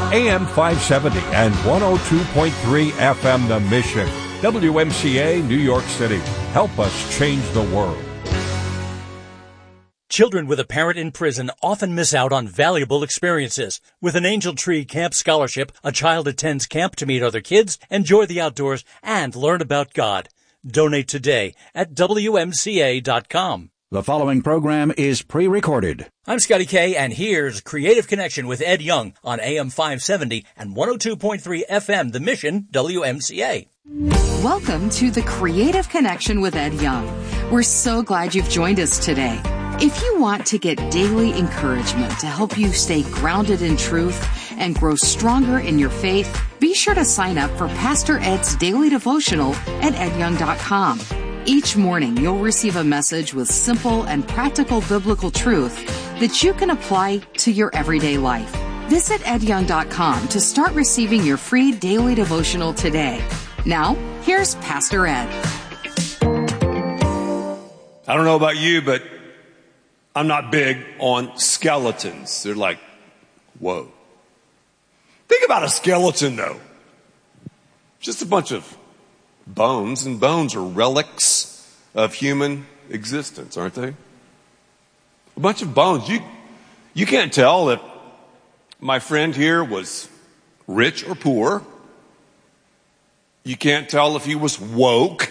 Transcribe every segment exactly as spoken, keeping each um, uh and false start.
A M five seventy and one oh two point three F M The Mission. W M C A, New York City. Help us change the world. Children with a parent in prison often miss out on valuable experiences. With an Angel Tree Camp Scholarship, a child attends camp to meet other kids, enjoy the outdoors, and learn about God. Donate today at W M C A dot com. The following program is pre-recorded. I'm Scotty K, and here's Creative Connection with Ed Young on A M five seventy and one oh two point three F M The Mission, W M C A. Welcome to the Creative Connection with Ed Young. We're so glad you've joined us today. If you want to get daily encouragement to help you stay grounded in truth and grow stronger in your faith, be sure to sign up for Pastor Ed's daily devotional at ed young dot com. Each morning, you'll receive a message with simple and practical biblical truth that you can apply to your everyday life. Visit ed young dot com to start receiving your free daily devotional today. Now, here's Pastor Ed. I don't know about you, but I'm not big on skeletons. They're like, whoa. Think about a skeleton, though. Just a bunch of bones, and bones are relics of human existence, aren't they? A bunch of bones. You, you can't tell if my friend here was rich or poor. You can't tell if he was woke.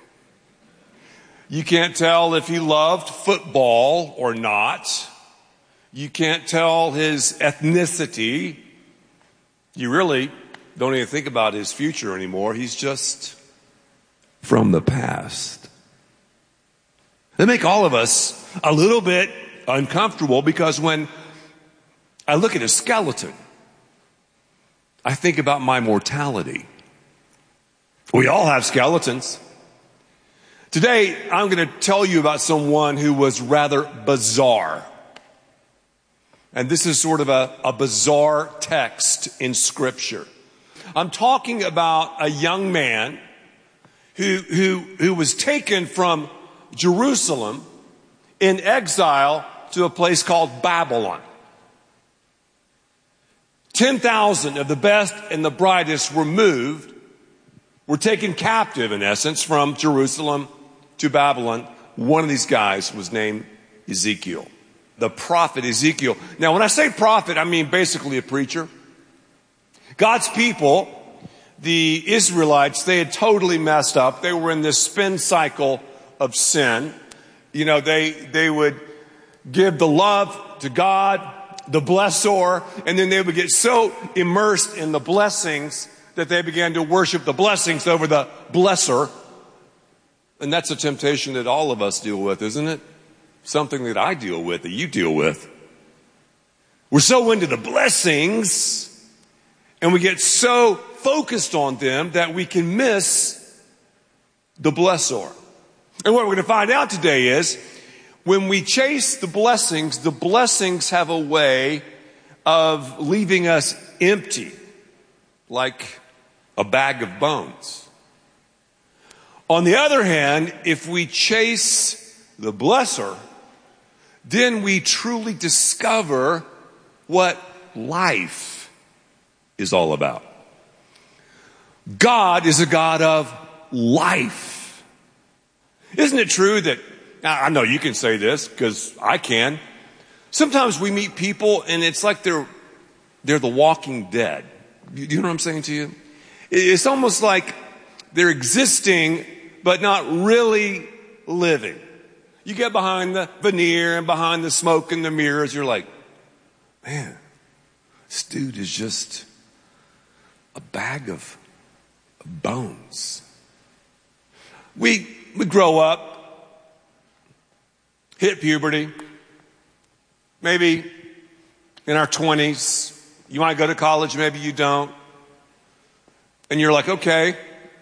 You can't tell if he loved football or not. You can't tell his ethnicity. You really don't even think about his future anymore. He's just from the past. They make all of us a little bit uncomfortable because when I look at a skeleton, I think about my mortality. We all have skeletons. Today, I'm going to tell you about someone who was rather bizarre. And this is sort of a, a bizarre text in Scripture. I'm talking about a young man who, who, who was taken from Jerusalem in exile to a place called Babylon. ten thousand of the best and the brightest were moved, were taken captive, in essence, from Jerusalem to Babylon. One of these guys was named Ezekiel, the prophet Ezekiel. Now, when I say prophet, I mean basically a preacher. God's people, the Israelites, they had totally messed up. They were in this spin cycle of sin. You know, they, they would give the love to God, the blessor, and then they would get so immersed in the blessings that they began to worship the blessings over the blesser. And that's a temptation that all of us deal with, isn't it? Something that I deal with, that you deal with. We're so into the blessings, and we get so focused on them that we can miss the blessor. And what we're going to find out today is, when we chase the blessings, the blessings have a way of leaving us empty, like a bag of bones. On the other hand, if we chase the blesser, then we truly discover what life is all about. God is a God of life. Isn't it true that, I know you can say this because I can. Sometimes we meet people and it's like they're, they're the walking dead. You know what I'm saying to you? It's almost like they're existing, but not really living. You get behind the veneer and behind the smoke and the mirrors, you're like, man, this dude is just a bag of bones. We, we grow up, hit puberty, maybe in our twenties. You might go to college, maybe you don't. And you're like, okay,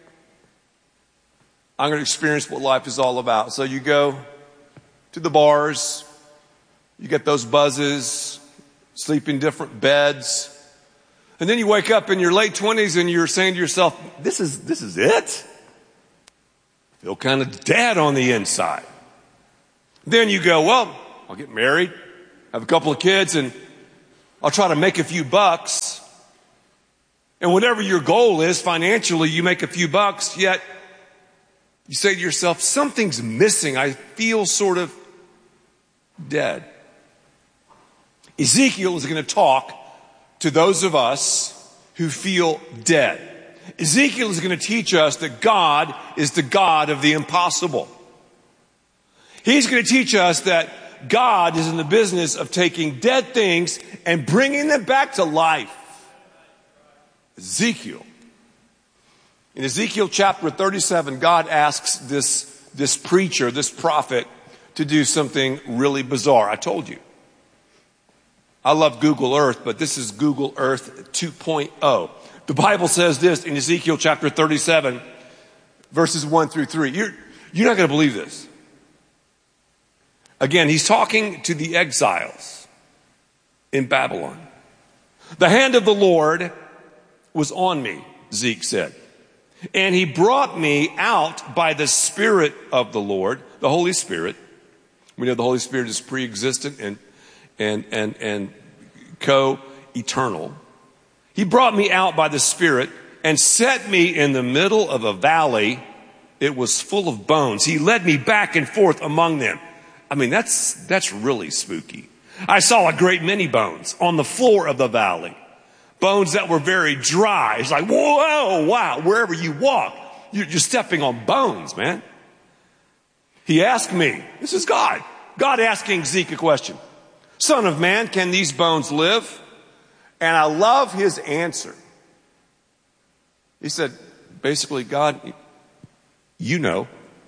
I'm going to experience what life is all about. So you go to the bars, you get those buzzes, sleep in different beds. And then you wake up in your late twenties and you're saying to yourself, this is, this is it? I feel kind of dead on the inside. Then you go, well, I'll get married, have a couple of kids, and I'll try to make a few bucks. And whatever your goal is financially, you make a few bucks, yet you say to yourself, something's missing. I feel sort of dead. Ezekiel is going to talk to those of us who feel dead. Ezekiel is going to teach us that God is the God of the impossible. He's going to teach us that God is in the business of taking dead things and bringing them back to life. Ezekiel. In Ezekiel chapter thirty-seven, God asks this, this preacher, this prophet, to do something really bizarre. I told you. I love Google Earth, but this is Google Earth two point oh. The Bible says this in Ezekiel chapter thirty-seven, verses one through three. You're, you're not going to believe this. Again, he's talking to the exiles in Babylon. The hand of the Lord was on me, Zeke said. And he brought me out by the Spirit of the Lord, the Holy Spirit. We know the Holy Spirit is pre-existent and, and, and, and co-eternal. He brought me out by the Spirit and set me in the middle of a valley. It was full of bones. He led me back and forth among them. I mean, that's, that's really spooky. I saw a great many bones on the floor of the valley. Bones that were very dry. It's like, whoa, wow. Wherever you walk, you're, you're stepping on bones, man. He asked me, this is God. God asking Zeke a question. Son of man, can these bones live? And I love his answer. He said, basically, God, you know.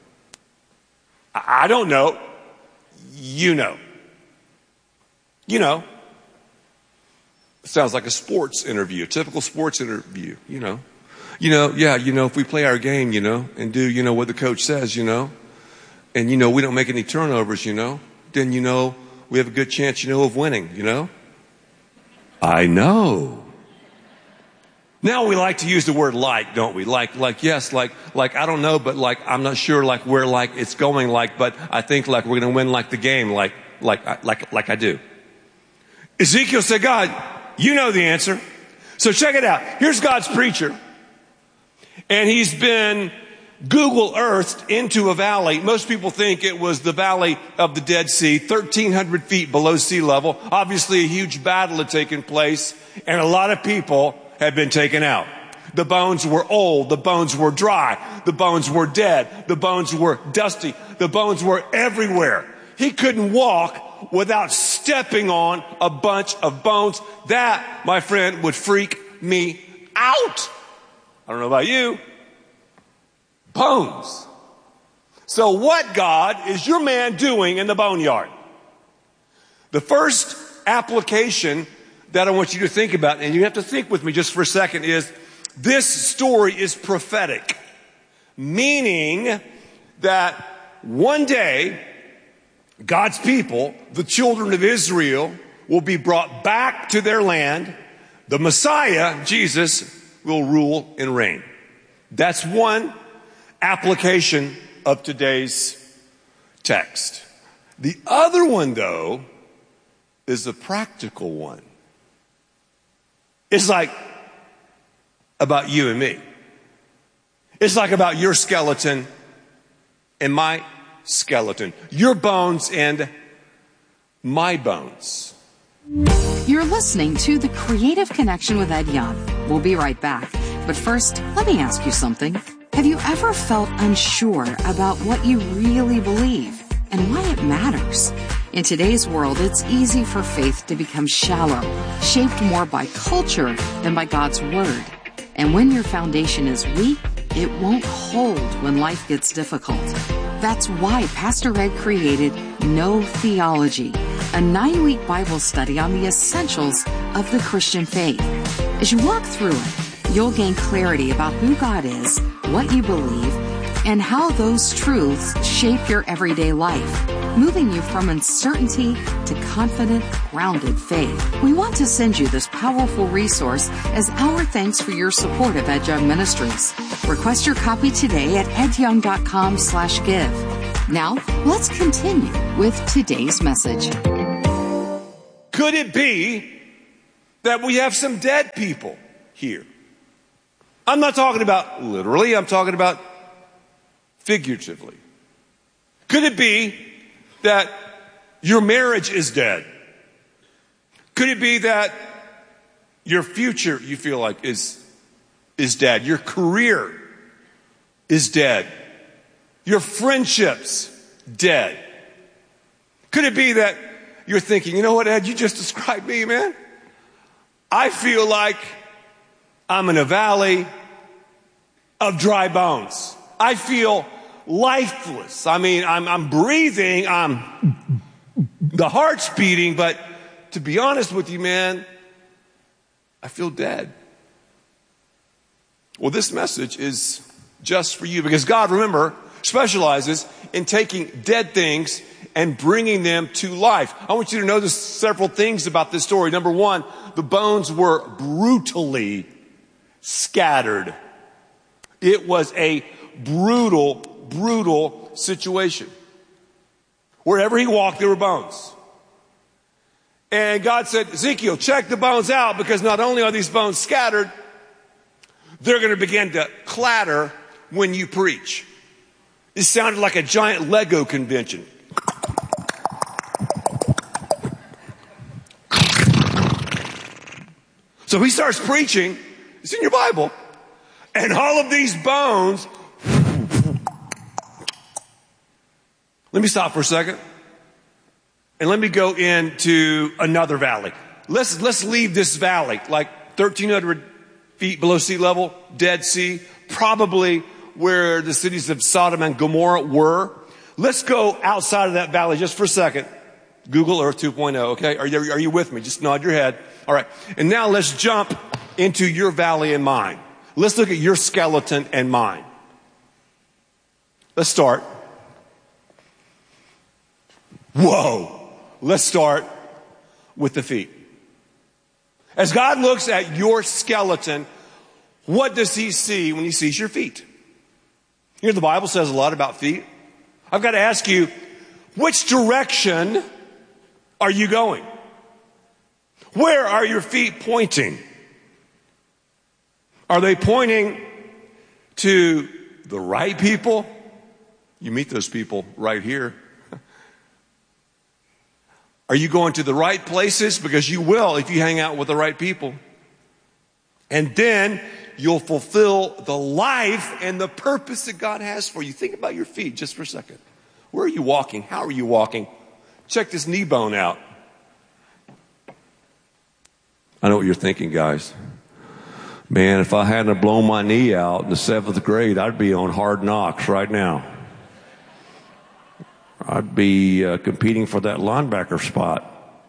I don't know. You know. You know. Sounds like a sports interview, a typical sports interview, you know. You know, yeah, you know, if we play our game, you know, and do, you know, what the coach says, you know, and, you know, we don't make any turnovers, you know, then, you know, we have a good chance, you know, of winning, you know. I know. Now we like to use the word like, don't we? Like, like, yes, like, like, I don't know, but like, I'm not sure, like, where, like, it's going, like, but I think, like, we're going to win, like, the game, like, like, like, like I do. Ezekiel said, God, you know the answer. So check it out. Here's God's preacher. And he's been Google Earthed into a valley. Most people think it was the valley of the Dead Sea, thirteen hundred feet below sea level. Obviously a huge battle had taken place and a lot of people had been taken out. The bones were old. The bones were dry. The bones were dead. The bones were dusty. The bones were everywhere. He couldn't walk without stepping on a bunch of bones. That, my friend, would freak me out. I don't know about you. Bones. So what, God, is your man doing in the boneyard? The first application that I want you to think about, and you have to think with me just for a second, is this story is prophetic. Meaning that one day, God's people, the children of Israel, will be brought back to their land. The Messiah, Jesus, will rule and reign. That's one application of today's text. The other one, though, is a practical one. It's like about you and me. It's like about your skeleton and my skeleton, your bones and my bones. You're listening to The Creative Connection with Ed Young. We'll be right back. But first, let me ask you something. Have you ever felt unsure about what you really believe and why it matters? In today's world, it's easy for faith to become shallow, shaped more by culture than by God's Word. And when your foundation is weak, it won't hold when life gets difficult. That's why Pastor Ed created No Theology, a nine-week Bible study on the essentials of the Christian faith. As you walk through it, you'll gain clarity about who God is, what you believe, and how those truths shape your everyday life, moving you from uncertainty to confident, grounded faith. We want to send you this powerful resource as our thanks for your support of Ed Young Ministries. Request your copy today at edyoung.com slash give. Now, let's continue with today's message. Could it be that we have some dead people here? I'm not talking about literally, I'm talking about figuratively. Could it be that your marriage is dead? Could it be that your future, you feel like, is, is dead? Your career is dead. Your friendships, dead. Could it be that you're thinking, you know what, Ed, you just described me, man. I feel like I'm in a valley of dry bones. I feel lifeless. I mean, I'm, I'm breathing, I'm, the heart's beating, but to be honest with you, man, I feel dead. Well, this message is just for you because God, remember, specializes in taking dead things and bringing them to life. I want you to notice several things about this story. Number one, the bones were brutally scattered. It was a brutal, brutal situation. Wherever he walked, there were bones. And God said, Ezekiel, check the bones out because not only are these bones scattered, they're going to begin to clatter when you preach. It sounded like a giant Lego convention. So he starts preaching. It's in your Bible. And all of these bones. Let me stop for a second. And let me go into another valley. Let's, let's leave this valley, like thirteen hundred feet below sea level, Dead Sea, probably where the cities of Sodom and Gomorrah were. Let's go outside of that valley just for a second. Google Earth two point oh, okay? Are you, are you with me? Just nod your head. All right. And now let's jump into your valley and mine. Let's look at your skeleton and mine. Let's start. Whoa. Let's start with the feet. As God looks at your skeleton, what does he see when he sees your feet? You know, the Bible says a lot about feet. I've got to ask you, which direction are you going? Where are your feet pointing? Are they pointing to the right people? You meet those people right here. Are you going to the right places? Because you will if you hang out with the right people. And then you'll fulfill the life and the purpose that God has for you. Think about your feet just for a second. Where are you walking? How are you walking? Check this knee bone out. I know what you're thinking, guys. Man, if I hadn't blown my knee out in the seventh grade, I'd be on Hard Knocks right now. I'd be uh, competing for that linebacker spot.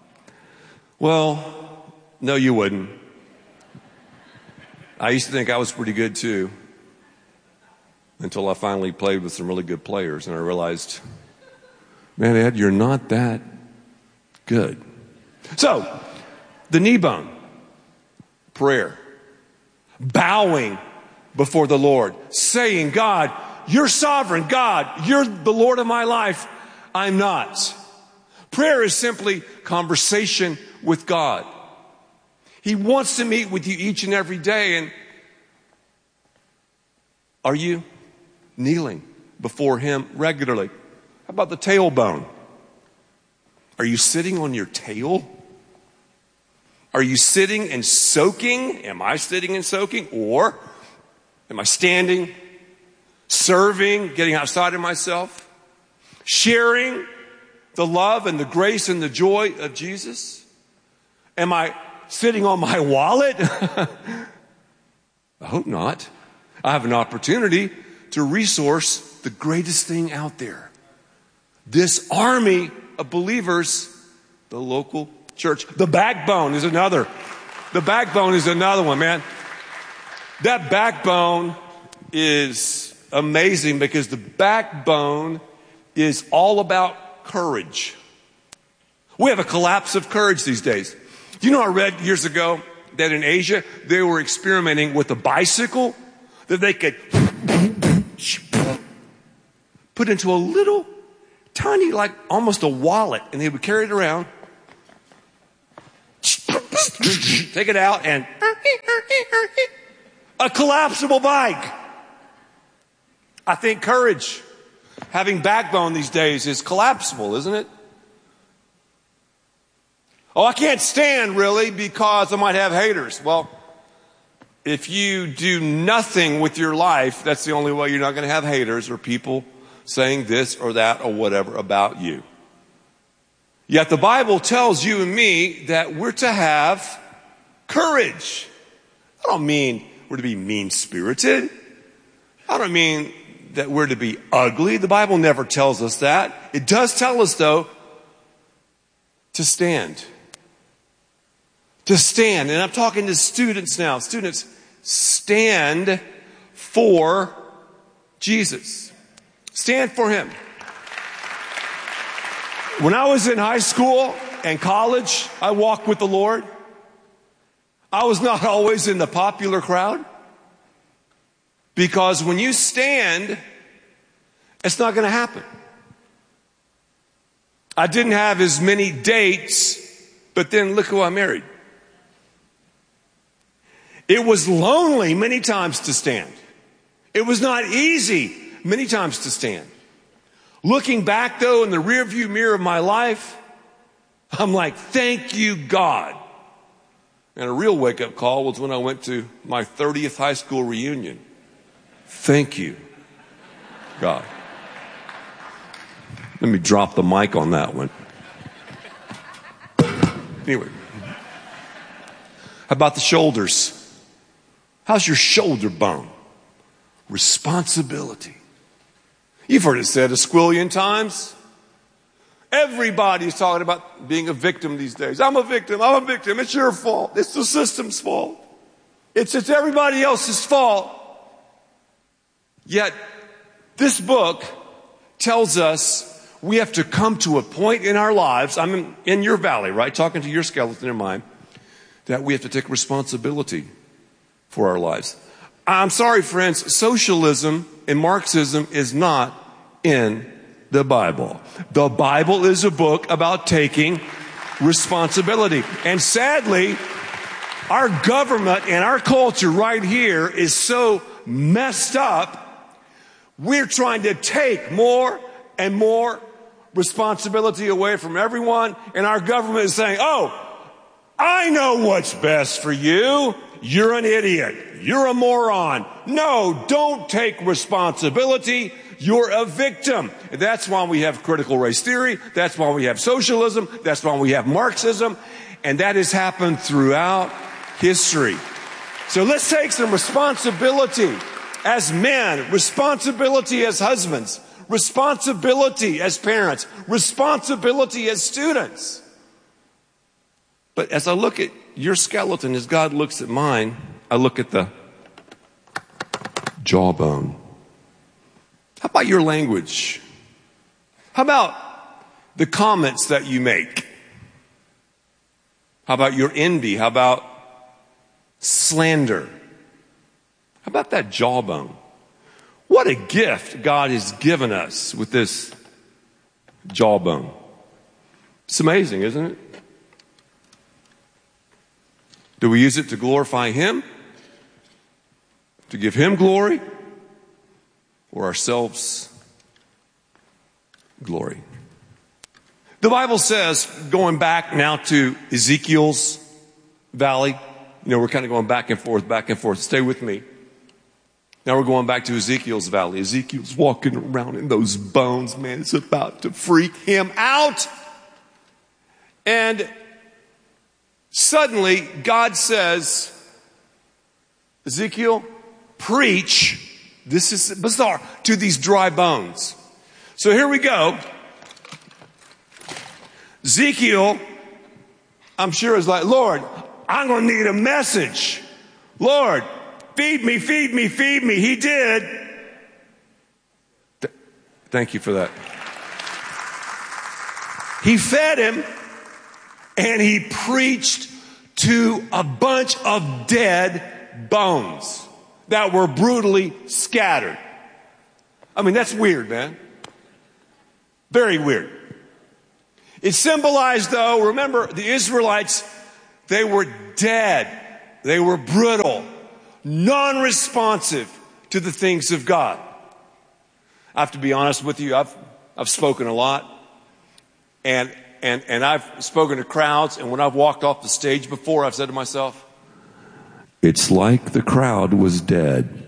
Well, no, you wouldn't. I used to think I was pretty good too, until I finally played with some really good players, and I realized, man, Ed, you're not that good. So, the knee bone, prayer, bowing before the Lord, saying, God, you're sovereign. God, you're the Lord of my life. I'm not. Prayer is simply conversation with God. He wants to meet with you each and every day. And are you kneeling before him regularly? How about the tailbone? Are you sitting on your tail? Are you sitting and soaking? Am I sitting and soaking? Or am I standing, serving, getting outside of myself, sharing the love and the grace and the joy of Jesus? Am I sitting on my wallet? I hope not. I have an opportunity to resource the greatest thing out there. This army of believers, the local church. The backbone is another. The backbone is another one, man. That backbone is amazing because the backbone is all about courage. We have a collapse of courage these days. Do you know I read years ago that in Asia they were experimenting with a bicycle that they could put into a little tiny, like almost a wallet, and they would carry it around, take it out, and A collapsible bike. I think courage, having backbone these days, is collapsible, isn't it? Oh, I can't stand really because I might have haters. Well, if you do nothing with your life, that's the only way you're not going to have haters or people saying this or that or whatever about you. Yet the Bible tells you and me that we're to have courage. I don't mean we're to be mean-spirited. I don't mean that we're to be ugly. The Bible never tells us that. It does tell us, though, to stand. To stand. And I'm talking to students now. Students, stand for Jesus. Stand for Him. When I was in high school and college, I walked with the Lord. I was not always in the popular crowd. Because when you stand, it's not going to happen. I didn't have as many dates, but then look who I married. It was lonely many times to stand. It was not easy many times to stand. Looking back, though, in the rearview mirror of my life, I'm like, thank you, God. And a real wake-up call was when I went to my thirtieth high school reunion. Thank you, God. Let me drop the mic on that one. Anyway, how about the shoulders? How's your shoulder bone? Responsibility. You've heard it said a squillion times. Everybody's talking about being a victim these days. I'm a victim. I'm a victim. It's your fault. It's the system's fault. It's, it's everybody else's fault. Yet, this book tells us we have to come to a point in our lives, I'm in, in your valley, right, talking to your skeleton in mind, that we have to take responsibility for our lives. I'm sorry, friends, socialism and Marxism is not in the Bible. The Bible is a book about taking responsibility. And sadly, our government and our culture right here is so messed up. We're trying to take more and more responsibility away from everyone. And our government is saying, oh, I know what's best for you. You're an idiot. You're a moron. No, don't take responsibility. You're a victim. That's why we have critical race theory. That's why we have socialism. That's why we have Marxism. And that has happened throughout history. So let's take some responsibility as men, responsibility as husbands, responsibility as parents, responsibility as students. But as I look at your skeleton, as God looks at mine, I look at the jawbone. How about your language? How about the comments that you make? How about your envy? How about slander? How about that jawbone? What a gift God has given us with this jawbone. It's amazing, isn't it? Do we use it to glorify Him? To give Him glory? Or ourselves glory? The Bible says, going back now to Ezekiel's valley, you know, we're kind of going back and forth, back and forth. Stay with me. Now we're going back to Ezekiel's valley. Ezekiel's walking around in those bones, man. It's about to freak him out. And suddenly, God says, Ezekiel, preach, this is bizarre, to these dry bones. So here we go. Ezekiel, I'm sure, is like, Lord, I'm going to need a message. Lord, feed me, feed me, feed me. He did. Th- thank you for that. He fed him. And he preached to a bunch of dead bones that were brutally scattered. I mean, that's weird, man. Very weird. It symbolized, though, remember, the Israelites, they were dead. They were brittle. non-responsive to the things of God. I have to be honest with you, I've I've spoken a lot, and and and I've spoken to crowds, and when I've walked off the stage before, I've said to myself, it's like the crowd was dead.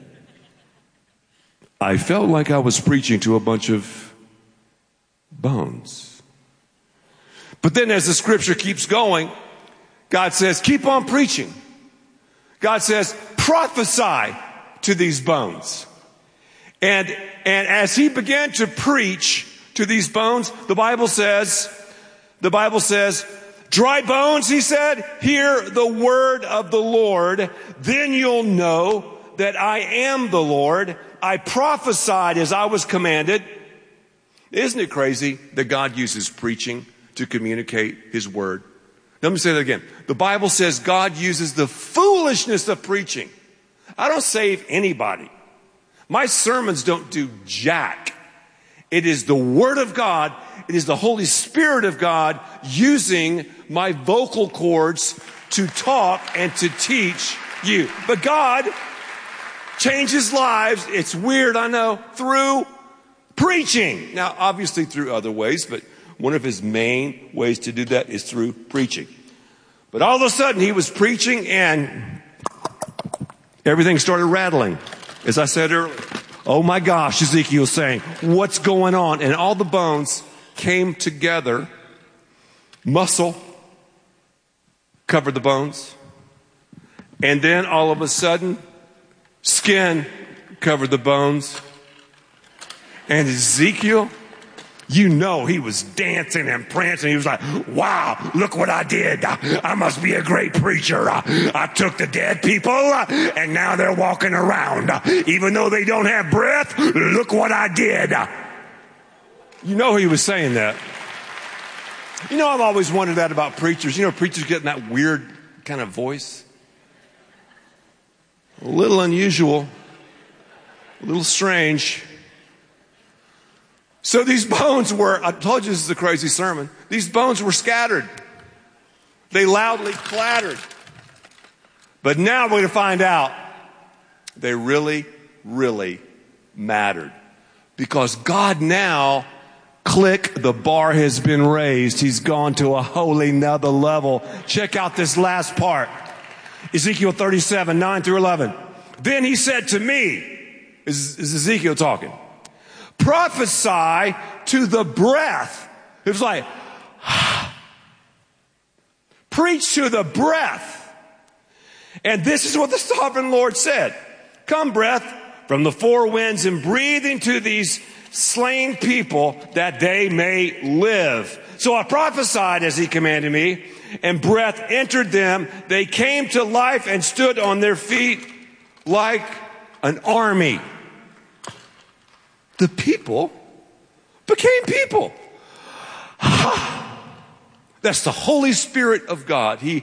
I felt like I was preaching to a bunch of bones. But then as the scripture keeps going, God says, keep on preaching. God says, prophesy to these bones. And, and as he began to preach to these bones, the Bible says, the Bible says, dry bones, he said, hear the word of the Lord. Then you'll know that I am the Lord. I prophesied as I was commanded. Isn't it crazy that God uses preaching to communicate his word? Let me say that again. The Bible says God uses the foolishness of preaching. I don't save anybody. My sermons don't do jack. It is the word of God. It is the Holy Spirit of God using my vocal cords to talk and to teach you. But God changes lives. It's weird, I know, through preaching. Now, obviously through other ways, but one of his main ways to do that is through preaching. But all of a sudden he was preaching and everything started rattling. As I said earlier, oh my gosh, Ezekiel's saying, what's going on? And all the bones came together. Muscle covered the bones. And then all of a sudden, skin covered the bones. And Ezekiel, you know, he was dancing and prancing. He was like, wow, look what I did. I must be a great preacher. I took the dead people and now they're walking around. Even though they don't have breath, look what I did. You know he was saying that. You know, I've always wondered that about preachers. You know, preachers getting that weird kind of voice. A little unusual, a little strange. So these bones were, I told you this is a crazy sermon. These bones were scattered. They loudly clattered. But now we're going to find out they really, really mattered. Because God now, click, the bar has been raised. He's gone to a wholly nother level. Check out this last part. Ezekiel thirty-seven, nine through eleven. Then he said to me, is, is Ezekiel talking? Prophesy to the breath. It was like, preach to the breath. And this is what the sovereign Lord said. Come, breath, from the four winds and breathe into these slain people that they may live. So I prophesied as he commanded me, and breath entered them. They came to life and stood on their feet like an army. The people became people. That's the Holy Spirit of God. He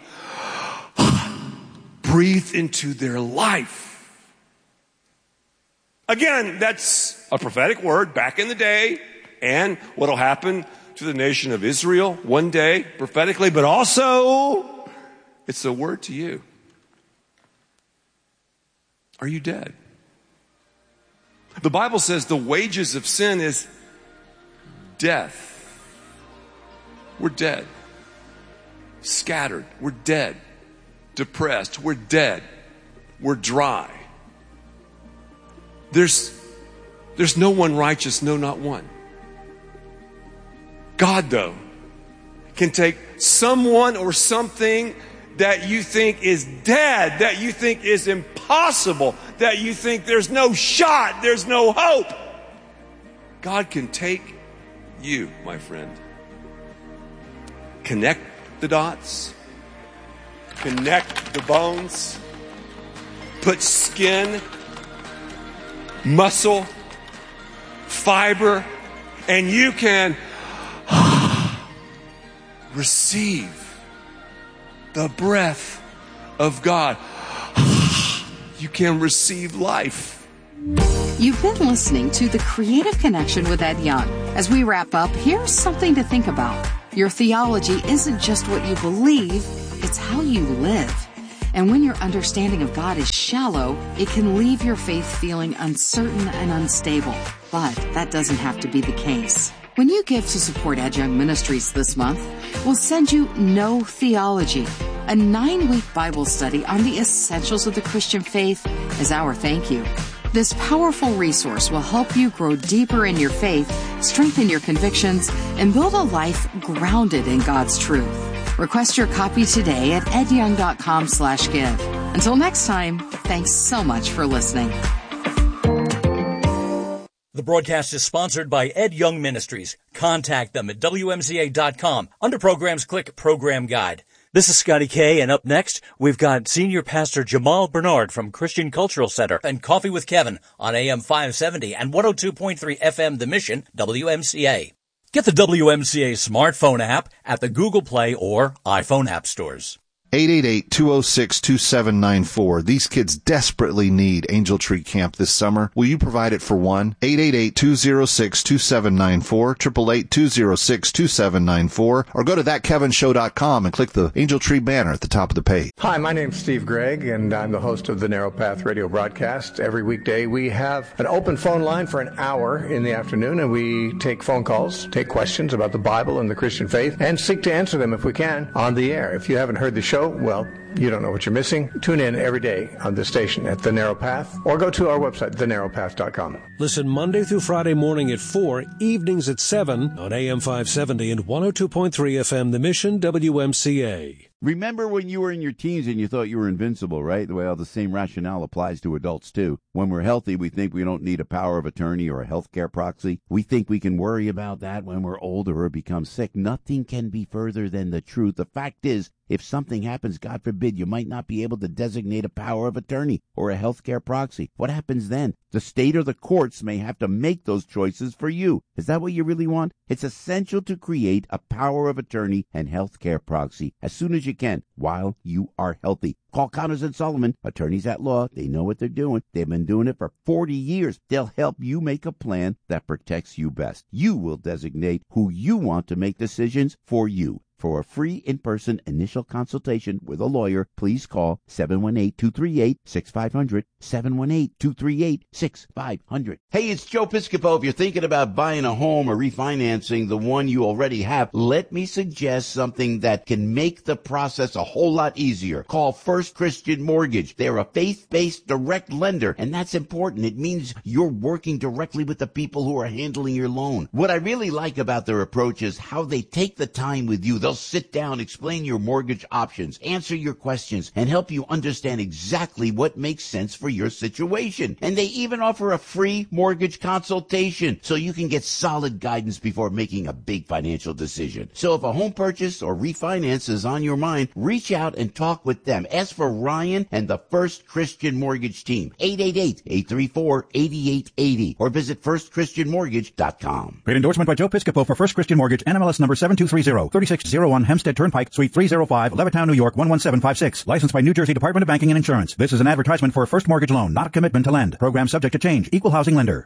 breathed into their life. Again, that's a prophetic word back in the day, and what will happen to the nation of Israel one day prophetically, but also it's a word to you. Are you dead? The Bible says the wages of sin is death. We're dead. Scattered. We're dead. Depressed. We're dead. We're dry. There's, there's no one righteous, no, not one. God, though, can take someone or something that you think is dead, that you think is impossible, that you think there's no shot, there's no hope. God can take you, my friend, connect the dots, connect the bones, put skin, muscle, fiber, and you can receive the breath of God. You can receive life. You've been listening to The Creative Connection with Ed Young. As we wrap up, here's something to think about. Your theology isn't just what you believe, it's how you live. And when your understanding of God is shallow, it can leave your faith feeling uncertain and unstable. But that doesn't have to be the case. When you give to support Ed Young Ministries this month, we'll send you No Theology, a nine-week Bible study on the essentials of the Christian faith as our thank you. This powerful resource will help you grow deeper in your faith, strengthen your convictions, and build a life grounded in God's truth. Request your copy today at edyoung.com slash give. Until next time, thanks so much for listening. The broadcast is sponsored by Ed Young Ministries. Contact them at W M C A dot com. Under Programs, click Program Guide. This is Scotty K, and up next, we've got Senior Pastor Jamal Bernard from Christian Cultural Center and Coffee with Kevin on A M five seventy and one oh two point three F M The Mission, W M C A. Get the W M C A smartphone app at the Google Play or iPhone app stores. eight eight eight, two oh six, two seven nine four. These kids desperately need Angel Tree Camp this summer. Will you provide it for one? eight eight eight, two oh six, two seven nine four, eight eight eight, two oh six, two seven nine four, or go to that kevin show dot com and click the Angel Tree banner at the top of the page. Hi, my name's Steve Gregg, and I'm the host of the Narrow Path radio broadcast. Every weekday we have an open phone line for an hour in the afternoon, and we take phone calls, take questions about the Bible and the Christian faith, and seek to answer them if we can on the air. If you haven't heard the show, well, you don't know what you're missing. Tune in every day on this station at The Narrow Path, or go to our website, the narrow path dot com. Listen Monday through Friday morning at four, evenings at seven on A M five seventy and one oh two point three F M The Mission, W M C A. Remember when you were in your teens and you thought you were invincible, right? Well, the same rationale applies to adults, too. When we're healthy, we think we don't need a power of attorney or a healthcare proxy. We think we can worry about that when we're older or become sick. Nothing can be further than the truth. The fact is, if something happens, God forbid, you might not be able to designate a power of attorney or a healthcare proxy. What happens then? The state or the courts may have to make those choices for you. Is that what you really want? It's essential to create a power of attorney and healthcare proxy as soon as you can while you are healthy. Call Connors and Sullivan, attorneys at law. They know what they're doing. They've been doing it for forty years. They'll help you make a plan that protects you best. You will designate who you want to make decisions for you. For a free in-person initial consultation with a lawyer, please call seven one eight, two three eight, six five zero zero, seven one eight, two three eight, six five zero zero. Hey, it's Joe Piscopo. If you're thinking about buying a home or refinancing the one you already have, let me suggest something that can make the process a whole lot easier. Call First Christian Mortgage. They're a faith-based direct lender, and that's important. It means you're working directly with the people who are handling your loan. What I really like about their approach is how they take the time with you. They'll sit down, explain your mortgage options, answer your questions, and help you understand exactly what makes sense for your situation. And they even offer a free mortgage consultation so you can get solid guidance before making a big financial decision. So if a home purchase or refinance is on your mind, reach out and talk with them. Ask for Ryan and the First Christian Mortgage team, eight eight eight, eight three four, eight eight eight zero, or visit first christian mortgage dot com. Great endorsement by Joe Piscopo for First Christian Mortgage, N M L S number seven two three zero, three six zero one Hempstead Turnpike, Suite three oh five, Levittown, New York, one one seven five six. Licensed by New Jersey Department of Banking and Insurance. This is an advertisement for a first mortgage loan, not a commitment to lend. Program subject to change. Equal housing lender.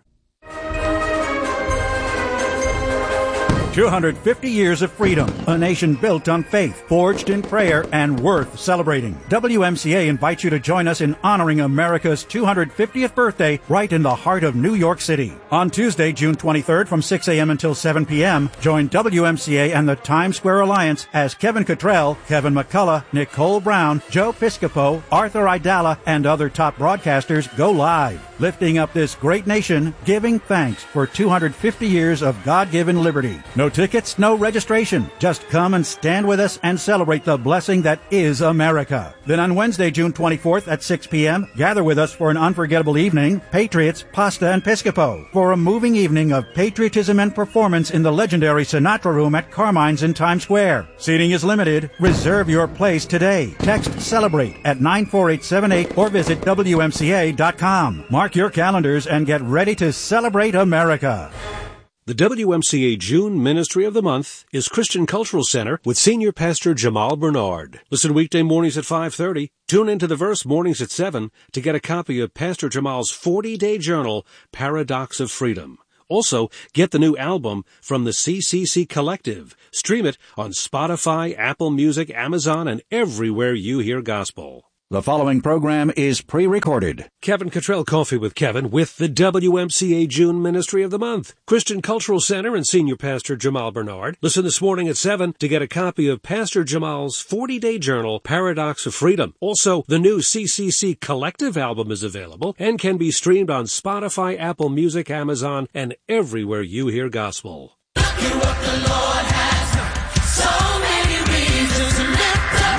two hundred fifty years of freedom. A nation built on faith, forged in prayer, and worth celebrating. W M C A invites you to join us in honoring America's two hundred fiftieth birthday right in the heart of New York City. On Tuesday, June twenty-third from six a.m. until seven p.m., join W M C A and the Times Square Alliance as Kevin Cottrell, Kevin McCullough, Nicole Brown, Joe Piscopo, Arthur Idala, and other top broadcasters go live, lifting up this great nation, giving thanks for two hundred fifty years of God-given liberty. No tickets, no registration. Just come and stand with us and celebrate the blessing that is America. Then on Wednesday, June twenty-fourth at six p.m., gather with us for an unforgettable evening, Patriots, Pasta, and Piscopo, for a moving evening of patriotism and performance in the legendary Sinatra Room at Carmine's in Times Square. Seating is limited. Reserve your place today. Text CELEBRATE at nine four eight seven eight or visit W M C A dot com. Mark your calendars and get ready to celebrate America. The W M C A June Ministry of the Month is Christian Cultural Center with Senior Pastor Jamal Bernard. Listen weekday mornings at five thirty. Tune into The Verse mornings at seven to get a copy of Pastor Jamal's forty-day journal, Paradox of Freedom. Also, get the new album from the C C C Collective. Stream it on Spotify, Apple Music, Amazon, and everywhere you hear gospel. The following program is pre-recorded. Kevin Cottrell Coffee with Kevin with the W M C A June Ministry of the Month, Christian Cultural Center and Senior Pastor Jamal Bernard. Listen this morning at seven to get a copy of Pastor Jamal's forty-day journal, Paradox of Freedom. Also, the new C C C Collective album is available and can be streamed on Spotify, Apple Music, Amazon, and everywhere you hear gospel. You what the Lord has so many reasons to lift up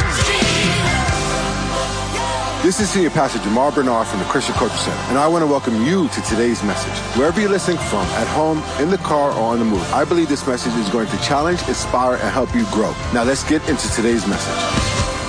Jesus. This is Senior Pastor Jamal Bernard from the Christian Cultural Center, and I want to welcome you to today's message. Wherever you're listening from, at home, in the car, or on the move, I believe this message is going to challenge, inspire, and help you grow. Now let's get into today's message.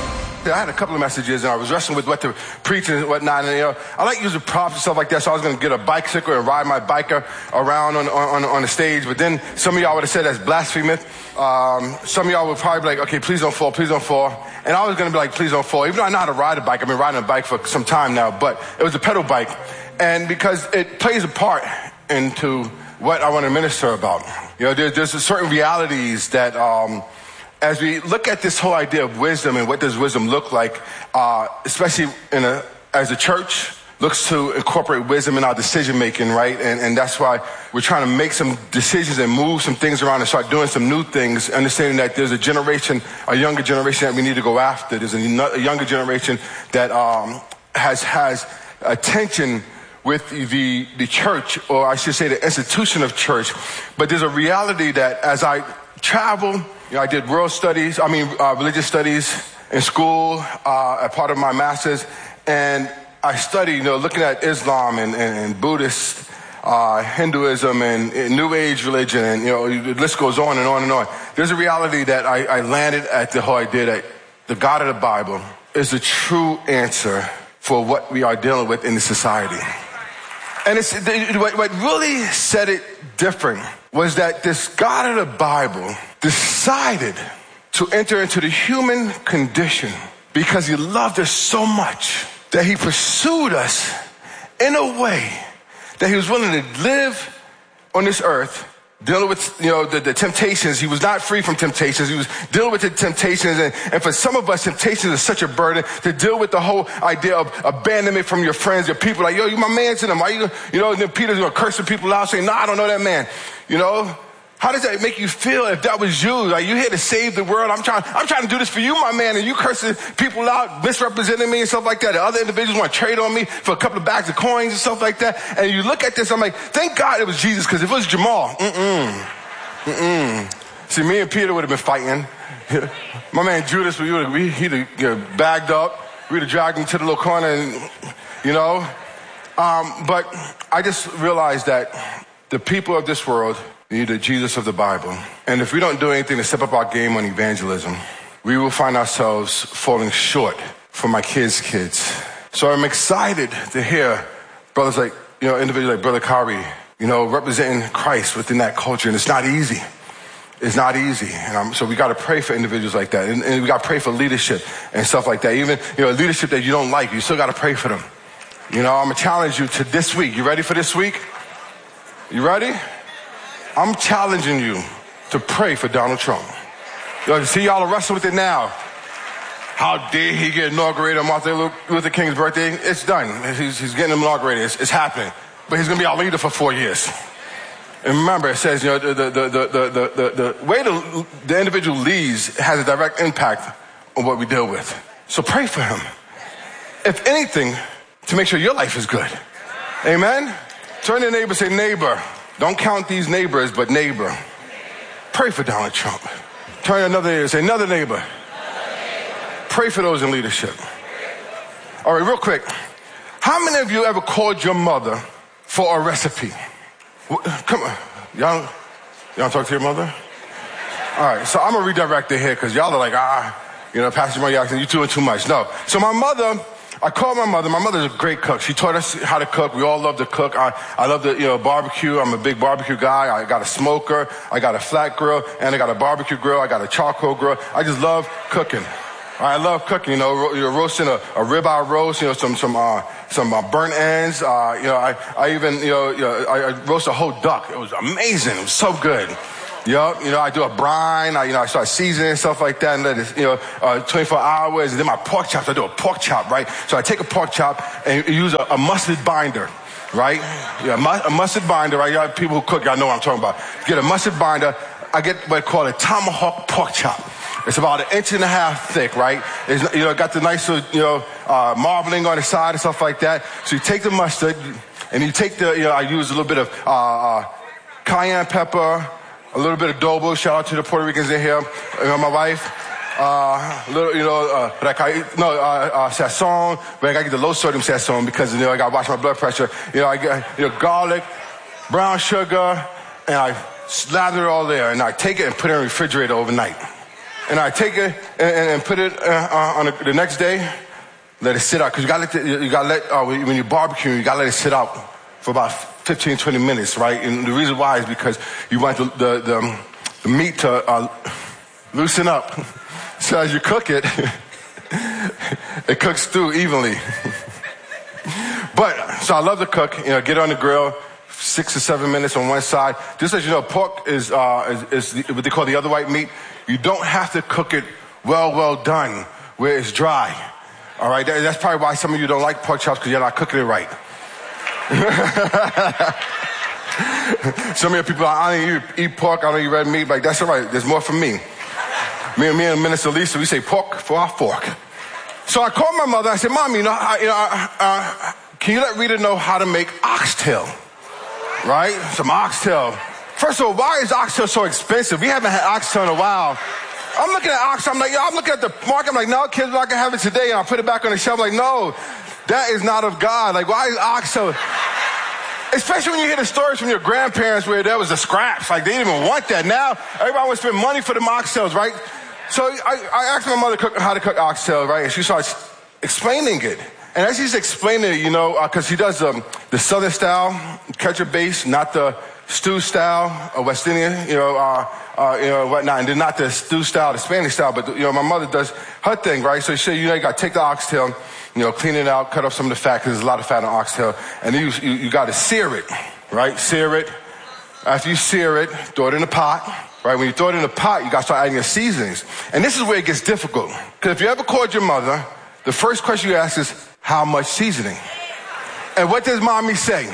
I had a couple of messages, and I was wrestling with what to preach and whatnot. And you know, I like using props and stuff like that, so I was going to get a bicycle and ride my biker around on, on on the stage. But then some of y'all would have said that's blasphemous. Um, some of y'all would probably be like, okay, please don't fall, please don't fall. And I was going to be like, please don't fall. Even though I know how to ride a bike, I've been riding a bike for some time now, but it was a pedal bike. And because it plays a part into what I want to minister about. You know, there, there's certain realities that... Um, As we look at this whole idea of wisdom and what does wisdom look like, uh, especially in a, as a church, looks to incorporate wisdom in our decision making, right? And, and that's why we're trying to make some decisions and move some things around and start doing some new things, understanding that there's a generation, a younger generation that we need to go after. There's a, a younger generation that um, has has attention with the the church, or I should say the institution of church. But there's a reality that as I travel, you know, I did world studies, I mean, uh, religious studies in school, uh, a part of my master's, and I studied, you know, looking at Islam and, and, and Buddhist, uh, Hinduism and, and New Age religion, and, you know, the list goes on and on and on. There's a reality that I, I landed at the whole idea that the God of the Bible is the true answer for what we are dealing with in the society. And it's, what, what really set it different was that this God of the Bible decided to enter into the human condition because he loved us so much that he pursued us in a way that he was willing to live on this earth, dealing with, you know, the, the temptations. He was not free from temptations. He was dealing with the temptations. And, and for some of us, temptations is such a burden to deal with the whole idea of abandonment from your friends, your people. Like, yo, you my man to them. Why you, you know, and then Peter's going to curse the people out saying, no, I don't know that man. You know, how does that make you feel if that was you? Like, you're here to save the world. I'm trying, I'm trying to do this for you, my man. And you cursing people out, misrepresenting me and stuff like that. And other individuals want to trade on me for a couple of bags of coins and stuff like that. And you look at this, I'm like, thank God it was Jesus. Because if it was Jamal, mm-mm, mm-mm. See, me and Peter would have been fighting. My man Judas, we would have, he'd have, you know, bagged up. We'd have dragged him to the little corner and, you know. Um, but I just realized that the people of this world need the Jesus of the Bible. And if we don't do anything to step up our game on evangelism, we will find ourselves falling short for my kids' kids. So I'm excited to hear brothers like, you know, individuals like Brother Kari, you know, representing Christ within that culture. And it's not easy. It's not easy. And I'm, so we got to pray for individuals like that. And, and we got to pray for leadership and stuff like that. Even, you know, leadership that you don't like, you still got to pray for them. You know, I'm going to challenge you to this week. You ready for this week? You ready? I'm challenging you to pray for Donald Trump. Yo, see, y'all are wrestling with it now. How dare he get inaugurated on Martin Luther King's birthday? It's done. He's, he's getting inaugurated. It's, it's happening. But he's going to be our leader for four years. And remember, it says, you know, the, the, the, the, the, the, the way the, the individual leads has a direct impact on what we deal with. So pray for him. If anything, to make sure your life is good. Amen? Turn to your neighbor and say, neighbor. Don't count these neighbors, but neighbor. Pray for Donald Trump. Turn to another neighbor and say, another neighbor. Another neighbor. Pray for those in leadership. All right, real quick. How many of you ever called your mother for a recipe? Come on. Y'all, y'all talk to your mother? All right, so I'm going to redirect it here because y'all are like, ah, you know, Pastor Jamal Jackson, you're doing too much. No. So my mother... I called my mother. My mother's a great cook. She taught us how to cook. We all love to cook. I, I love the, you know, barbecue. I'm a big barbecue guy. I got a smoker. I got a flat grill. And I got a barbecue grill. I got a charcoal grill. I just love cooking. I love cooking, you know, ro- you're roasting a, a ribeye roast, you know, some, some, uh, some uh, burnt ends. Uh, you know, I, I even, you know, you know I, I roast a whole duck. It was amazing. It was so good. Yup, you know, I do a brine, I, you know, I start seasoning and stuff like that, and let it, you know, uh, twenty-four hours, and then my pork chops, I do a pork chop, right? So I take a pork chop and use a, a mustard binder, right? Yeah, mu- a mustard binder, right? Y'all people who cook, y'all know what I'm talking about. Get a mustard binder, I get what I call a tomahawk pork chop. It's about an inch and a half thick, right? It's, you know, got the nice, you know, uh, marbling on the side and stuff like that. So you take the mustard, and you take the, you know, I use a little bit of uh, uh, cayenne pepper, a little bit of adobo. Shout out to the Puerto Ricans in here. You know, my wife. Uh, a little, you know, uh, but I no, uh, uh, sazon, but I gotta get the low sodium sazon because, you know, I gotta watch my blood pressure. You know, I get, you know, garlic, brown sugar, and I slather it all there, and I take it and put it in the refrigerator overnight. And I take it and, and put it uh, on the, the next day, let it sit out, because you gotta let, the, you gotta let, uh, when you barbecue, you gotta let it sit out for about fifteen, twenty minutes, right? And the reason why is because you want the, the, the, the meat to uh, loosen up. So as you cook it, it cooks through evenly. But, so I love to cook, you know, get on the grill, six or seven minutes on one side. Just as you know, pork is, uh, is, is what they call the other white meat. You don't have to cook it well, well done, where it's dry. All right, that, that's probably why some of you don't like pork chops, because you're not cooking it right. Some of you people, I don't eat, eat pork, I don't eat red meat. Like, that's all right, there's more for me. Me and me and Minister Lisa, we say pork for our fork. So I called my mother, I said, Mom, you know, I, you know uh, uh, can you let Rita know how to make oxtail? Right? Some oxtail. First of all, why is oxtail so expensive? We haven't had oxtail in a while. I'm looking at oxtail, I'm like, yo, I'm looking at the market, I'm like, no, kids, we're not gonna have it today, and I'll put it back on the shelf. I'm like, no, that is not of God. Like, why is oxtail? Especially when you hear the stories from your grandparents where there was the scraps, like they didn't even want that. Now, everybody wants to spend money for the oxtails, right? So I, I asked my mother cook, how to cook oxtail, right? And she starts explaining it. And as she's explaining it, you know, because uh, she does um, the Southern style, ketchup base, not the stew style, or West Indian, you know, uh, uh, you know, whatnot, and then not the stew style, the Spanish style, but, you know, my mother does her thing, right? So she, you know, you got to take the oxtail, you know, clean it out, cut off some of the fat, because there's a lot of fat on oxtail, and then you, you, you got to sear it, right? Sear it. After you sear it, throw it in a pot. Right, when you throw it in the pot, you got to start adding your seasonings. And this is where it gets difficult. Because if you ever called your mother, the first question you ask is, how much seasoning? And what does mommy say?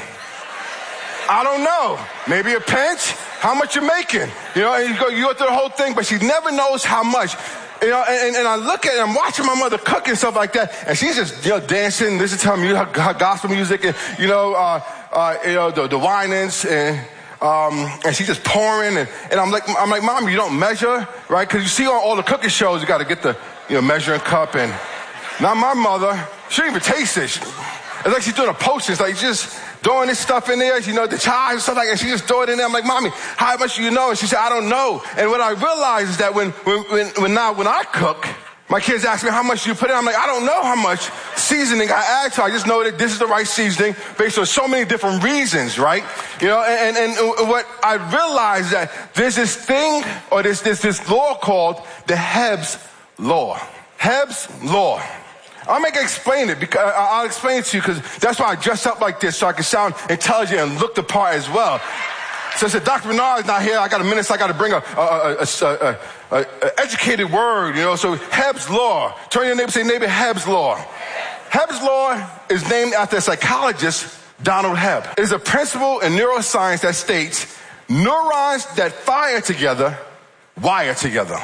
I don't know. Maybe a pinch? How much you making? You know, and you go, you go through the whole thing, but she never knows how much. You know, and, and I look at it, I'm watching my mother cook and stuff like that, and she's just, you know, dancing, listening to her, music, her, her gospel music, and, you know, uh, uh, you know, the, the whinings, and Um, and she's just pouring, and, and I'm like, I'm like, Mom, you don't measure, right? Because you see on all the cooking shows, you got to get the, you know, measuring cup, and not my mother. She don't even taste it. It's like she's doing a potion. It's like just throwing this stuff in there, you know, the chives and stuff like that. And she just throw it in there. I'm like, Mommy, how much do you know? And she said, I don't know. And what I realized is that when, when, when, when now when I cook, my kids ask me, how much do you put in? I'm like, I don't know how much seasoning I add to. I just know that this is the right seasoning based on so many different reasons, right? You know, and, and, and what I realized that there's this thing, or this, this, this law called the Hebb's Law. Hebb's Law. I'm going to explain it, because I'll explain it to you, because that's why I dress up like this, so I can sound intelligent and look the part as well. So I said, Doctor Bernard's not here. I got a minute, so I got to bring a, a, a, a, a, a educated word, you know. So Hebb's Law. Turn to your neighbor and say, neighbor, Hebb's Law. Hebb's Law is named after a psychologist, Donald Hebb. It is a principle in neuroscience that states neurons that fire together wire together.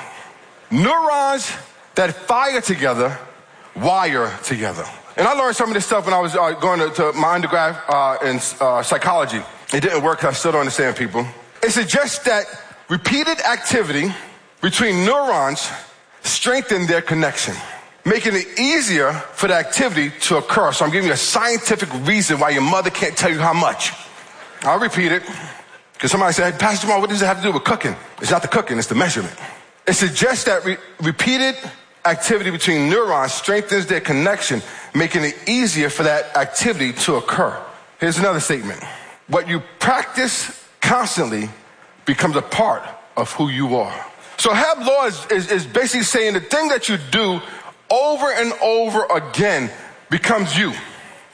Neurons that fire together wire together. And I learned some of this stuff when I was uh, going to, to my undergrad uh, in uh, psychology. It didn't work because I still don't understand people. It suggests that repeated activity between neurons strengthen their connection, making it easier for the activity to occur. So I'm giving you a scientific reason why your mother can't tell you how much. I'll repeat it, because somebody said, hey, Pastor Jamal, what does it have to do with cooking? It's not the cooking, it's the measurement. It suggests that re- repeated activity between neurons strengthens their connection, making it easier for that activity to occur. Here's another statement. What you practice constantly becomes a part of who you are. So Hebb's Law is, is, is basically saying the thing that you do over and over again becomes you.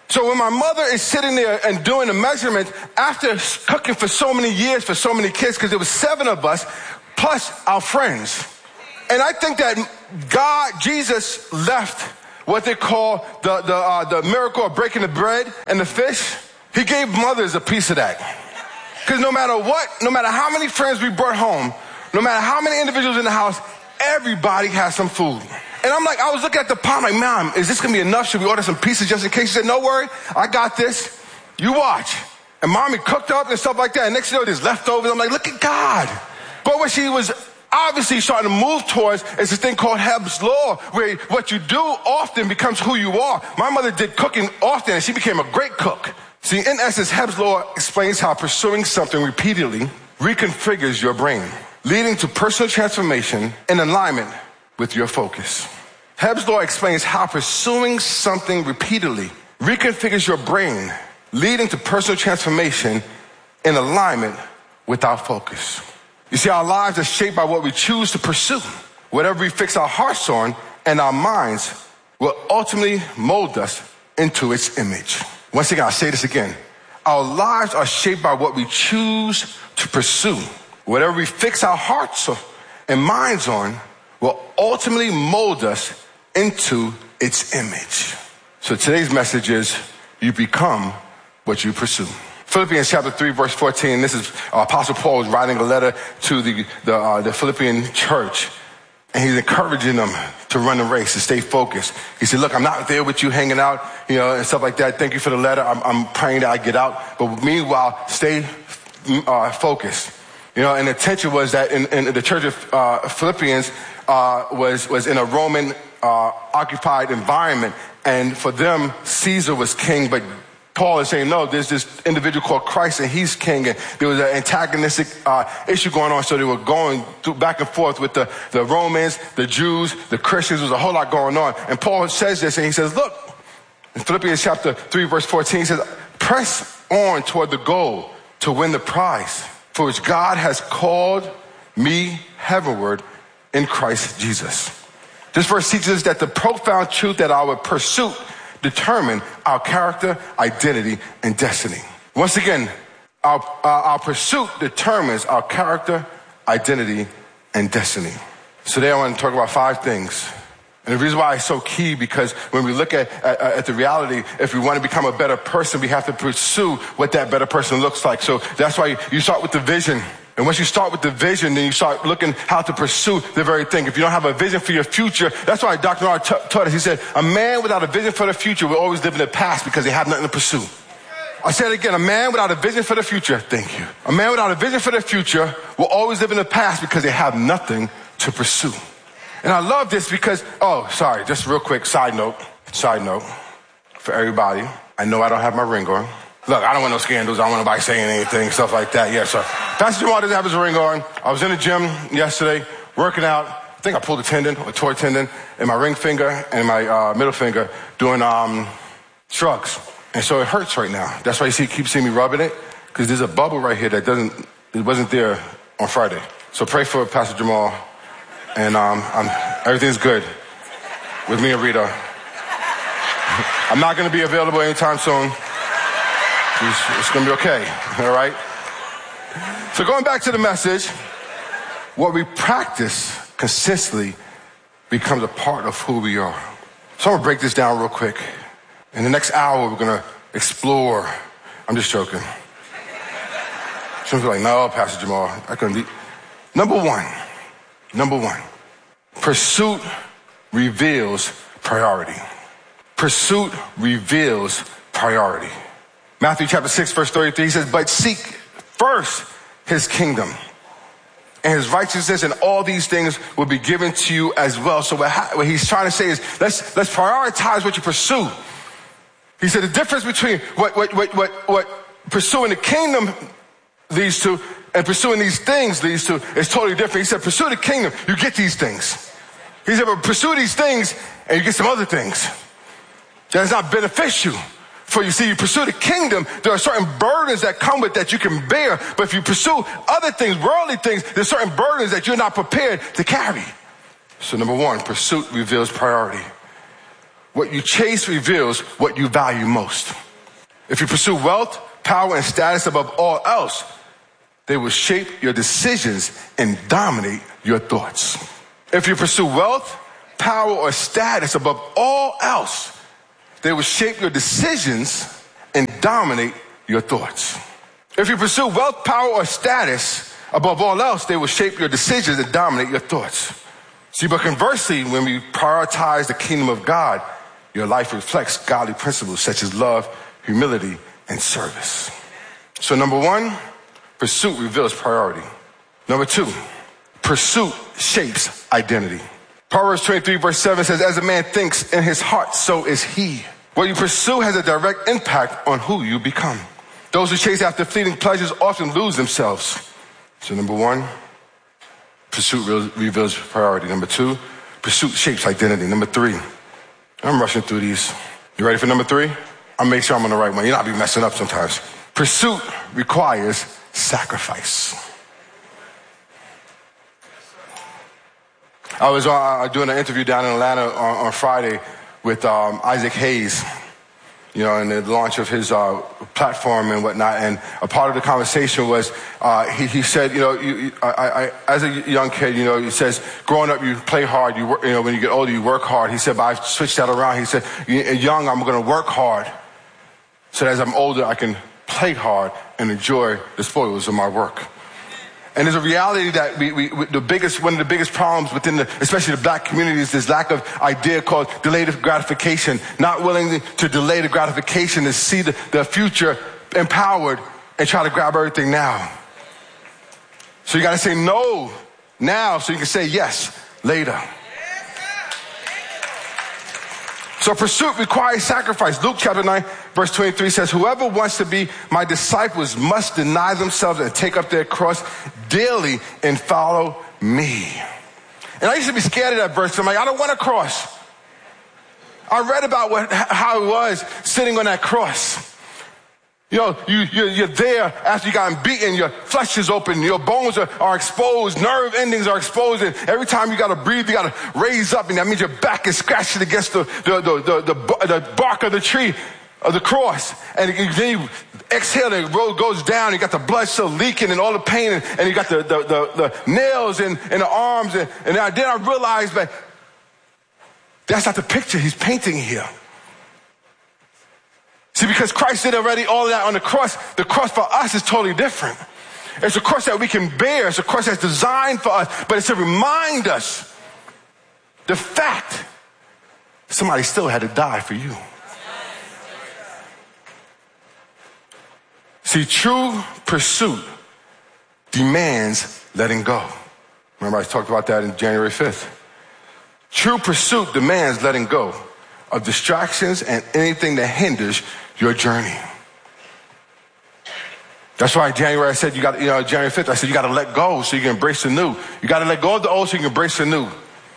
So when my mother is sitting there and doing the measurement after cooking for so many years for so many kids, because there was seven of us, plus our friends. And I think that God, Jesus, left what they call the, the, uh, the miracle of breaking the bread and the fish. He gave mothers a piece of that. Because no matter what, no matter how many friends we brought home, no matter how many individuals in the house, everybody has some food. And I'm like, I was looking at the pot, I'm like, Mom, is this going to be enough? Should we order some pieces just in case? She said, no worry, I got this. You watch. And Mommy cooked up and stuff like that. And next thing you know, there's leftovers. I'm like, look at God. But what she was obviously starting to move towards is this thing called Heb's Law, where what you do often becomes who you are. My mother did cooking often, and she became a great cook. See, in essence, Heb's Law explains how pursuing something repeatedly reconfigures your brain, leading to personal transformation in alignment with your focus. Heb's Law explains how pursuing something repeatedly reconfigures your brain, leading to personal transformation in alignment with our focus. You see, our lives are shaped by what we choose to pursue. Whatever we fix our hearts on and our minds will ultimately mold us into its image. Once again, I'll say this again. Our lives are shaped by what we choose to pursue. Whatever we fix our hearts and minds on will ultimately mold us into its image. So today's message is, you become what you pursue. Philippians chapter three, verse fourteen. This is uh, Apostle Paul was writing a letter to the the, uh, the Philippian church, and he's encouraging them to run the race, to stay focused. He said, look, I'm not there with you hanging out, you know, and stuff like that. Thank you for the letter. I'm, I'm praying that I get out. But meanwhile, stay uh, focused. You know, and the tension was that in, in the church of uh, Philippians uh, was, was in a Roman uh, occupied environment. And for them, Caesar was king, but Paul is saying, no, there's this individual called Christ and he's king. And there was an antagonistic uh, issue going on. So they were going through, back and forth with the, the Romans, the Jews, the Christians. There was a whole lot going on. And Paul says this and he says, look, in Philippians chapter three, verse fourteen, he says, press on toward the goal to win the prize for which God has called me heavenward in Christ Jesus. This verse teaches us that the profound truth that our pursuit determine our character, identity, and destiny. Once again, our, uh, our pursuit determines our character, identity, and destiny. So today I want to talk about five things. And the reason why it's so key, because when we look at, at, at the reality, if we want to become a better person, we have to pursue what that better person looks like. So that's why you start with the vision. And once you start with the vision, then you start looking how to pursue the very thing. If you don't have a vision for your future, that's why Doctor Bernard t- taught us. He said, a man without a vision for the future will always live in the past because they have nothing to pursue. I said it again, a man without a vision for the future, thank you. A man without a vision for the future will always live in the past because they have nothing to pursue. And I love this because, oh, sorry, just real quick, side note, side note for everybody. I know I don't have my ring on. Look, I don't want no scandals. I don't want nobody saying anything, stuff like that. Yeah, so Pastor Jamal doesn't have his ring on. I was in the gym yesterday, working out. I think I pulled a tendon, a torn tendon, in my ring finger and my uh, middle finger doing um, shrugs. And so it hurts right now. That's why you see, keep seeing me rubbing it, because there's a bubble right here that doesn't, it wasn't there on Friday. So pray for Pastor Jamal, and um, I'm, everything's good with me and Rita. I'm not going to be available anytime soon. It's, it's going to be okay, all right? So going back to the message, what we practice consistently becomes a part of who we are. So I'm going to break this down real quick. In the next hour, we're going to explore. I'm just joking. Some people are like, no, Pastor Jamal, I couldn't be. Number one, number one, pursuit reveals priority. Pursuit reveals priority. Matthew chapter six, verse thirty-three, he says, but seek first his kingdom and his righteousness, and all these things will be given to you as well. So what, ha- what he's trying to say is, let's, let's prioritize what you pursue. He said the difference between what, what, what, what, what pursuing the kingdom leads to and pursuing these things leads to is totally different. He said, pursue the kingdom, you get these things. He said, but pursue these things and you get some other things. That's not beneficial for you. See, you pursue the kingdom, there are certain burdens that come with that you can bear. But if you pursue other things, worldly things, there's certain burdens that you're not prepared to carry. So number one, pursuit reveals priority. What you chase reveals what you value most. If you pursue wealth, power, and status above all else, they will shape your decisions and dominate your thoughts. If you pursue wealth, power, or status above all else, they will shape your decisions and dominate your thoughts. If you pursue wealth, power, or status above all else, they will shape your decisions and dominate your thoughts. See, but conversely, when we prioritize the kingdom of God, your life reflects godly principles such as love, humility, and service. So number one, pursuit reveals priority. Number two, pursuit shapes identity. Proverbs twenty-three verse seven says, as a man thinks in his heart, so is he. What you pursue has a direct impact on who you become. Those who chase after fleeting pleasures often lose themselves. So number one, pursuit reveals priority. Number two, pursuit shapes identity. Number three, I'm rushing through these. You ready for number three? I'll make sure I'm on the right one. You know, I'll be messing up sometimes. Pursuit requires sacrifice. I was uh, doing an interview down in Atlanta on, on Friday with um, Isaac Hayes, you know, and the launch of his uh, platform and whatnot. And a part of the conversation was, uh, he, he said, you know, you, I, I, as a young kid, you know, he says, growing up, you play hard. You work, you know, when you get older, you work hard. He said, but I've switched that around. He said, young, I'm going to work hard, so that as I'm older, I can play hard and enjoy the spoils of my work. And there's a reality that we, we, the biggest, one of the biggest problems within the, especially the black community, is this lack of idea called delayed gratification. Not willing to delay the gratification, to see the, the future empowered and try to grab everything now. So you got to say no now so you can say yes later. So pursuit requires sacrifice. Luke chapter nine, verse twenty-three says, whoever wants to be my disciples must deny themselves and take up their cross daily and follow me. And I used to be scared of that verse. I'm like, I don't want a cross. I read about what, how it was sitting on that cross. You know, you, you're, you're there after you got beaten, your flesh is open, your bones are, are exposed, nerve endings are exposed, and every time you got to breathe, you got to raise up, and that means your back is scratching against the, the, the, the, the, the bark of the tree of the cross. And then you exhale, and the road goes down, you got the blood still leaking and all the pain, and, and you got the, the, the, the nails in, in the arms, and, and then I realized that that's not the picture he's painting here. See, because Christ did already all of that on the cross, the cross for us is totally different. It's a cross that we can bear. It's a cross that's designed for us, but it's to remind us the fact somebody still had to die for you. See, true pursuit demands letting go. Remember I talked about that in January fifth. True pursuit demands letting go of distractions and anything that hinders your journey. That's why in January I said you got, you know, January fifth, I said you got to let go so you can embrace the new. You got to let go of the old so you can embrace the new.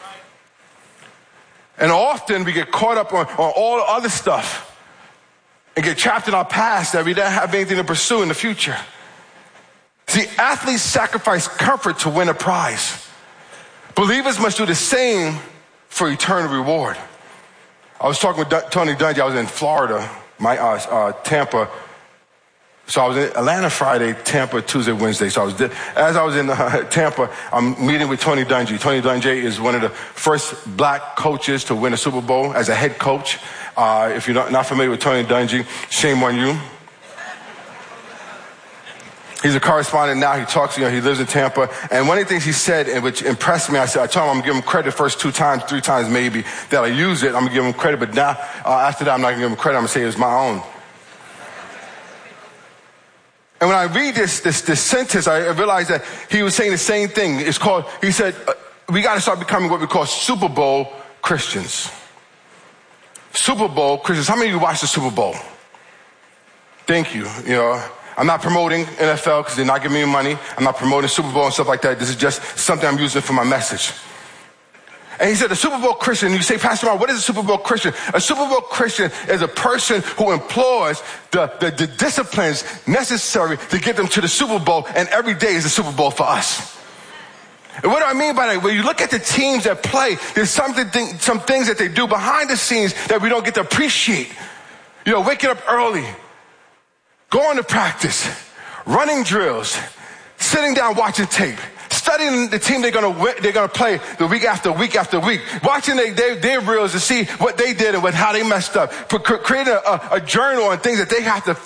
And often we get caught up on, on all the other stuff and get trapped in our past that we don't have anything to pursue in the future. See, athletes sacrifice comfort to win a prize. Believers must do the same for eternal reward. I was talking with D- Tony Dungy. I was in Florida, my uh, uh, Tampa. So I was in Atlanta Friday, Tampa Tuesday, Wednesday. So I was there. As I was in uh, Tampa, I'm meeting with Tony Dungy. Tony Dungy is one of the first black coaches to win a Super Bowl as a head coach. Uh, if you're not, not familiar with Tony Dungy, shame on you. He's a correspondent now. He talks, you know, he lives in Tampa. And one of the things he said, and which impressed me, I said, I told him I'm going to give him credit the first two times, three times maybe, that I use it. I'm going to give him credit. But now, uh, after that, I'm not going to give him credit. I'm going to say it was my own. And when I read this, this, this sentence, I realized that he was saying the same thing. It's called, he said, uh, we got to start becoming what we call Super Bowl Christians. Super Bowl Christians. How many of you watch the Super Bowl? Thank you. You know, I'm not promoting N F L because they're not giving me money. I'm not promoting Super Bowl and stuff like that. This is just something I'm using for my message. And he said, the Super Bowl Christian, you say, Pastor Mark, what is a Super Bowl Christian? A Super Bowl Christian is a person who employs the, the, the disciplines necessary to get them to the Super Bowl, and every day is a Super Bowl for us. And what do I mean by that? When you look at the teams that play, there's something, some things that they do behind the scenes that we don't get to appreciate. You know, waking up early, going to practice, running drills, sitting down watching tape, studying the team they're gonna win, they're gonna play the week after week after week, watching their, their, their reels to see what they did and what, how they messed up, creating a, a, a journal on things that they have to